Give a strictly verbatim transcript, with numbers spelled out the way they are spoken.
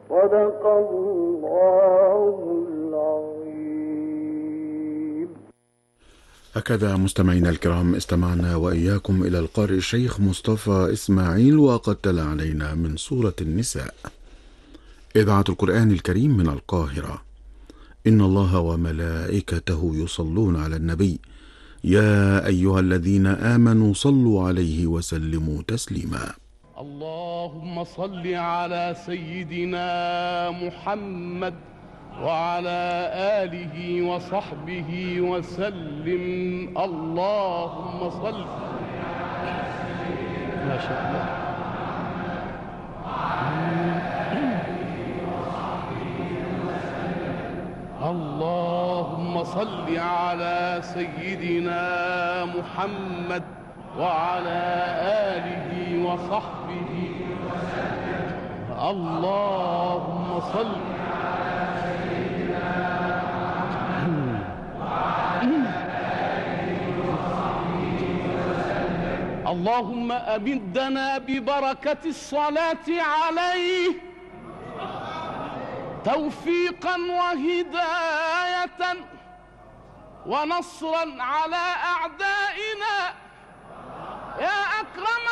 صدق الله العظيم. هكذا مستمعينا الكرام استمعنا وإياكم إلى القارئ الشيخ مصطفى إسماعيل وقد تلا علينا من سورة النساء. إذاعة القرآن الكريم من القاهرة. إن الله وملائكته يصلون على النبي يا أيها الذين آمنوا صلوا عليه وسلموا تسليما. اللهم صل على سيدنا محمد وعلى آله وصحبه وسلم. اللهم صل ما شاء الله. اللهم صل على سيدنا محمد وعلى آله وصحبه وسلم. اللهم صل على سيدنا محمد وعلى آله وصحبه وسلم. اللهم أمدنا ببركة الصلاة عليه توفيقا وهداية ونصرا على أعدائنا يا أكرم